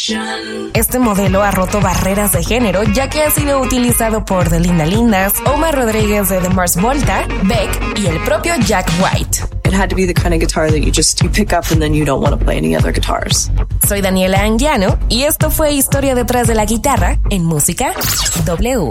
Este modelo ha roto barreras de género, ya que ha sido utilizado por The Linda Lindas, Omar Rodríguez de The Mars Volta, Beck y el propio Jack White. It had to be the kind of guitar that you pick up and then you don't want to play any other guitars. Soy Daniela Anguiano y esto fue Historia detrás de la guitarra en Música W.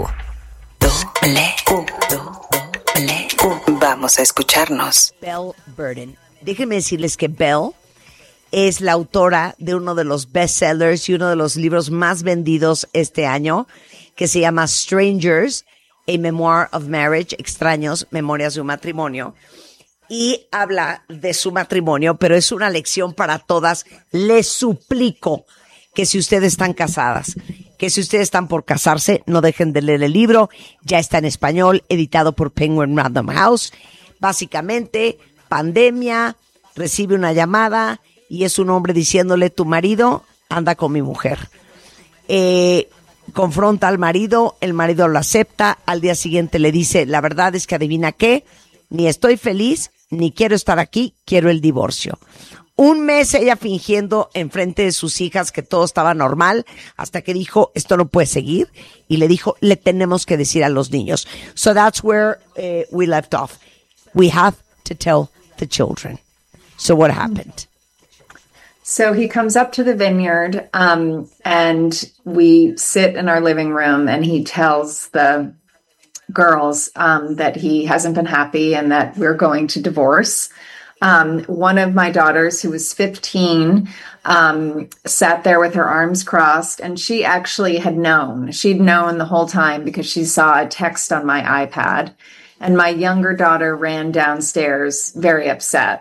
Vamos a escucharnos. Belle Burden. Déjenme decirles que Belle es la autora de uno de los bestsellers y uno de los libros más vendidos este año, que se llama Strangers, A Memoir of Marriage, Extraños, Memorias de un Matrimonio. Y habla de su matrimonio, pero es una lección para todas. Les suplico que si ustedes están casadas, que si ustedes están por casarse, no dejen de leer el libro. Ya está en español, editado por Penguin Random House. Básicamente, pandemia, recibe una llamada y es un hombre diciéndole: tu marido anda con mi mujer. Confronta al marido, el marido lo acepta, al día siguiente le dice: la verdad es que adivina qué, ni estoy feliz, ni quiero estar aquí, quiero el divorcio. Un mes ella fingiendo enfrente de sus hijas que todo estaba normal, hasta que dijo: esto no puede seguir, y le dijo: le tenemos que decir a los niños. So that's where we left off. We have to tell the children. So what happened? So he comes up to the vineyard, and we sit in our living room, and he tells the girls that he hasn't been happy and that we're going to divorce. One of my daughters, who was 15, sat there with her arms crossed, and she actually had known. She'd known the whole time because she saw a text on my iPad. And my younger daughter ran downstairs very upset.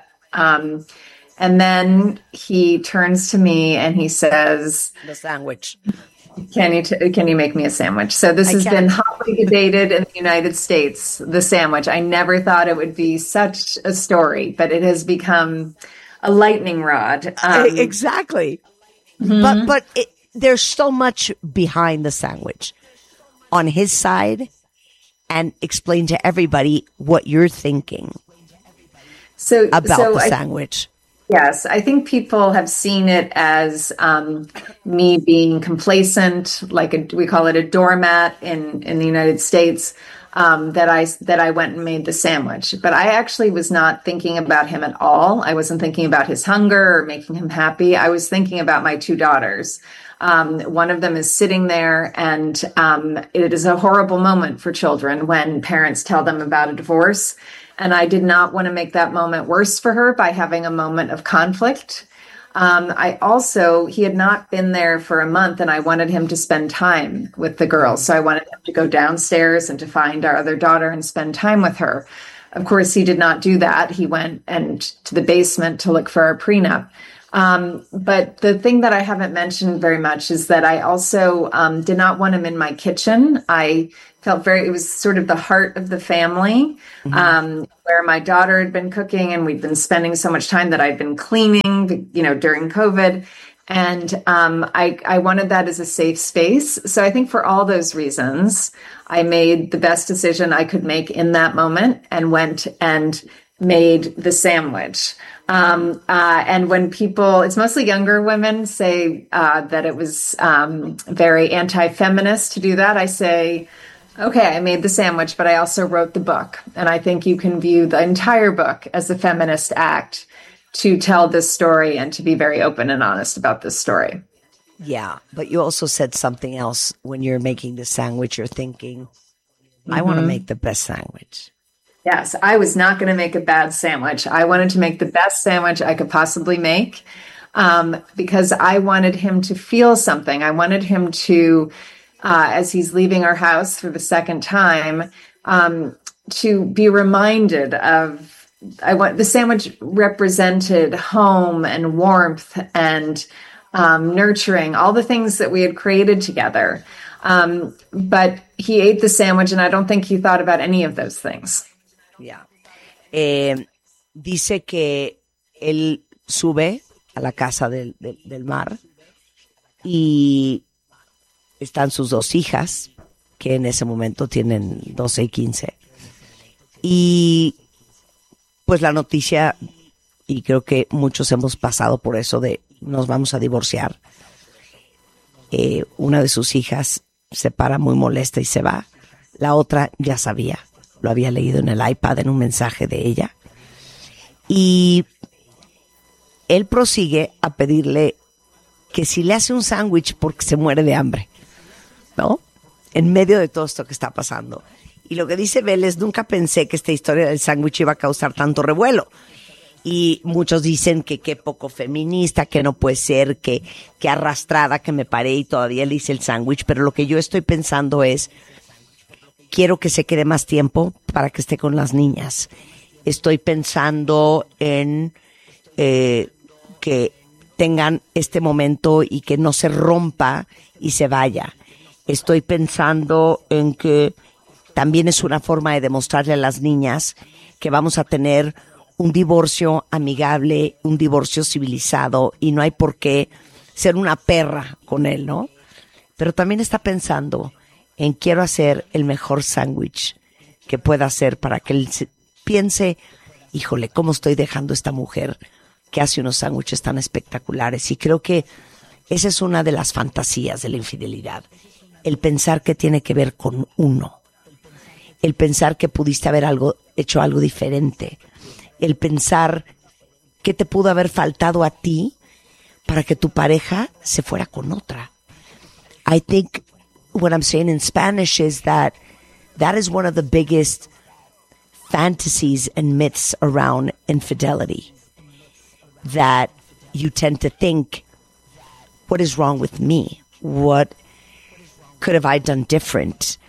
And then he turns to me and he says, the sandwich. Can you make me a sandwich? So this has been hotly debated in the United States, the sandwich. I never thought it would be such a story, but it has become a lightning rod. Exactly. Mm-hmm. But there's so much behind the sandwich on his side, and explain to everybody what you're thinking about the sandwich. Yes, I think people have seen it as me being complacent, we call it a doormat in the United States, that I went and made the sandwich. But I actually was not thinking about him at all. I wasn't thinking about his hunger or making him happy. I was thinking about my two daughters. One of them is sitting there, and it is a horrible moment for children when parents tell them about a divorce. And I did not want to make that moment worse for her by having a moment of conflict. He had not been there for a month, and I wanted him to spend time with the girls. So I wanted him to go downstairs and to find our other daughter and spend time with her. Of course, he did not do that. He went to the basement to look for our prenup. But the thing that I haven't mentioned very much is that I also did not want him in my kitchen. I felt it was sort of the heart of the family, where my daughter had been cooking, and we'd been spending so much time that I'd been cleaning, during COVID. And I wanted that as a safe space. So I think for all those reasons, I made the best decision I could make in that moment and went and made the sandwich. And when people, it's mostly younger women, say that it was very anti-feminist to do that, I say, okay, I made the sandwich, but I also wrote the book. And I think you can view the entire book as a feminist act to tell this story and to be very open and honest about this story. Yeah, but you also said something else when you're making the sandwich. You're thinking, I want to make the best sandwich. Yes, I was not going to make a bad sandwich. I wanted to make the best sandwich I could possibly make because I wanted him to feel something. I wanted him to, as he's leaving our house for the second time, to be reminded of, the sandwich represented home and warmth and nurturing, all the things that we had created together. But he ate the sandwich, and I don't think he thought about any of those things. Yeah. Dice que él sube a la casa del mar y están sus dos hijas, que en ese momento tienen 12 y 15. Y pues la noticia, y creo que muchos hemos pasado por eso de nos vamos a divorciar. una de sus hijas se para muy molesta y se va. La otra ya sabía, lo había leído en el iPad en un mensaje de ella. Y él prosigue a pedirle que si le hace un sándwich porque se muere de hambre, ¿no? En medio de todo esto que está pasando. Y lo que dice Belle es, nunca pensé que esta historia del sándwich iba a causar tanto revuelo. Y muchos dicen que qué poco feminista, que no puede ser, que arrastrada que me paré y todavía le hice el sándwich. Pero lo que yo estoy pensando es, quiero que se quede más tiempo para que esté con las niñas. Estoy pensando en que tengan este momento y que no se rompa y se vaya. Estoy pensando en que también es una forma de demostrarle a las niñas que vamos a tener un divorcio amigable, un divorcio civilizado, y no hay por qué ser una perra con él, ¿no? Pero también está pensando en quiero hacer el mejor sándwich que pueda hacer para que él piense, híjole, cómo estoy dejando a esta mujer que hace unos sándwiches tan espectaculares. Y creo que esa es una de las fantasías de la infidelidad. El pensar que tiene que ver con uno. El pensar que pudiste haber hecho algo diferente. El pensar que te pudo haber faltado a ti para que tu pareja se fuera con otra. I think what I'm saying in Spanish is that is one of the biggest fantasies and myths around infidelity. That you tend to think, what is wrong with me? What could have I done different?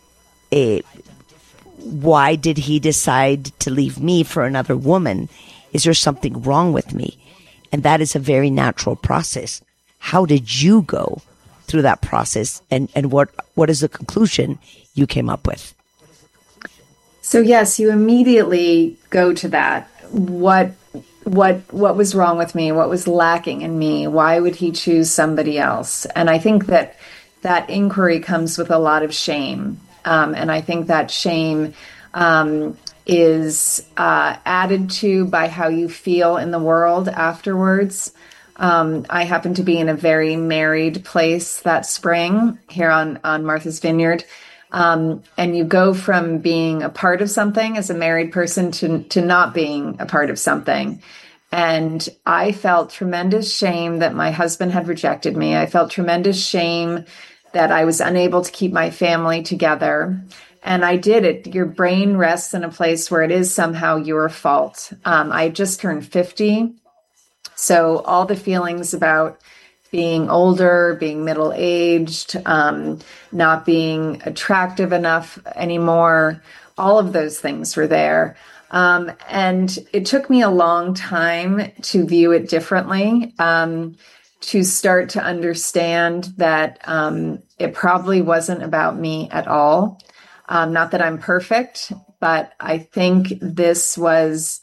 Why did he decide to leave me for another woman? Is there something wrong with me? And that is a very natural process. How did you go through that process? And what is the conclusion you came up with? So yes, you immediately go to that. What was wrong with me? What was lacking in me? Why would he choose somebody else? And I think that inquiry comes with a lot of shame. And I think that shame is added to by how you feel in the world afterwards. I happened to be in a very married place that spring here on Martha's Vineyard. And you go from being a part of something as a married person to not being a part of something. And I felt tremendous shame that my husband had rejected me. I felt tremendous shame that I was unable to keep my family together. And I did it. Your brain rests in a place where it is somehow your fault. I just turned 50. So all the feelings about being older, being middle-aged, not being attractive enough anymore, all of those things were there. And it took me a long time to view it differently, to start to understand that it probably wasn't about me at all. Not that I'm perfect, but I think this was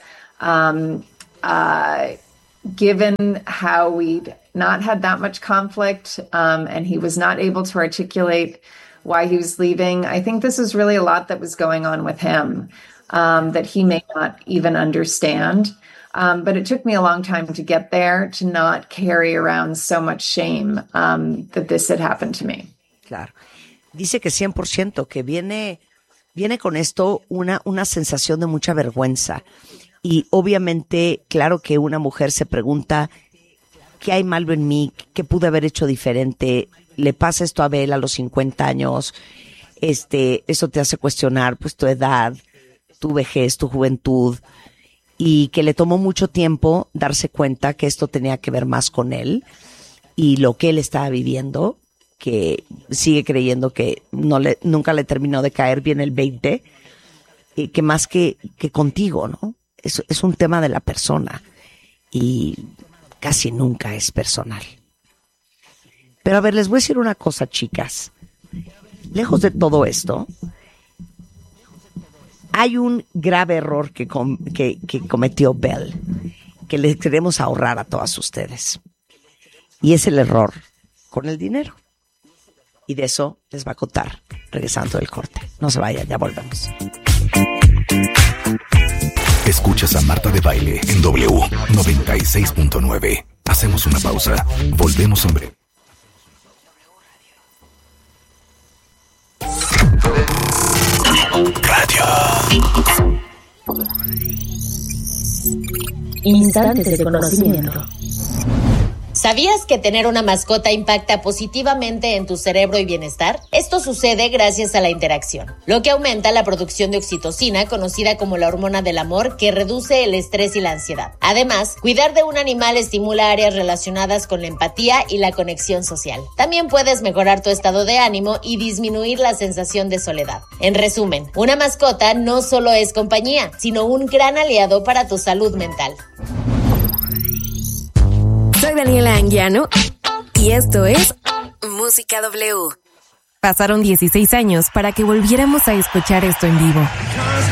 given how we'd not had that much conflict, and he was not able to articulate why he was leaving. I think this was really a lot that was going on with him that he may not even understand. But it took me a long time to get there, to not carry around so much shame that this had happened to me. Claro. Dice que 100%, que viene con esto una sensación de mucha vergüenza. Y obviamente, claro que una mujer se pregunta, ¿qué hay malo en mí? ¿Qué pude haber hecho diferente? Le pasa esto a Belle a los 50 años. Eso te hace cuestionar pues tu edad, tu vejez, tu juventud. Y que le tomó mucho tiempo darse cuenta que esto tenía que ver más con él y lo que él estaba viviendo, que sigue creyendo que nunca le terminó de caer bien el 20, y que más que contigo, ¿no? Es un tema de la persona y casi nunca es personal. Pero a ver, les voy a decir una cosa, chicas. Lejos de todo esto, hay un grave error que cometió Belle, que les queremos ahorrar a todas ustedes. Y es el error con el dinero. Y de eso les va a contar regresando del corte. No se vayan, ya volvemos. Escuchas a Marta de Baile en W 96.9. Hacemos una pausa. Volvemos en breve. Radio. Instantes de conocimiento. ¿Sabías que tener una mascota impacta positivamente en tu cerebro y bienestar? Esto sucede gracias a la interacción, lo que aumenta la producción de oxitocina, conocida como la hormona del amor, que reduce el estrés y la ansiedad. Además, cuidar de un animal estimula áreas relacionadas con la empatía y la conexión social. También puedes mejorar tu estado de ánimo y disminuir la sensación de soledad. En resumen, una mascota no solo es compañía, sino un gran aliado para tu salud mental. Soy Daniela Anguiano y esto es Música W. Pasaron 16 años para que volviéramos a escuchar esto en vivo.